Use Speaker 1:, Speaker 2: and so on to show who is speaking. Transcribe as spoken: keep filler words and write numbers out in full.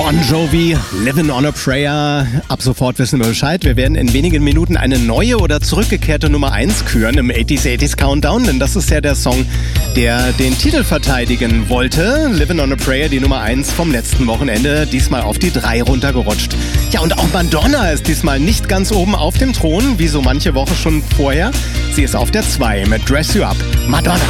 Speaker 1: Bon Jovi, Living on a Prayer. Ab sofort wissen wir Bescheid. Wir werden in wenigen Minuten eine neue oder zurückgekehrte Nummer eins küren im achtziger achtziger Countdown, denn das ist ja der Song, der den Titel verteidigen wollte. Living on a Prayer, die Nummer eins vom letzten Wochenende, diesmal auf die drei runtergerutscht. Ja, und auch Madonna ist diesmal nicht ganz oben auf dem Thron, wie so manche Woche schon vorher. Sie ist auf der zwei mit Dress You Up. Madonna.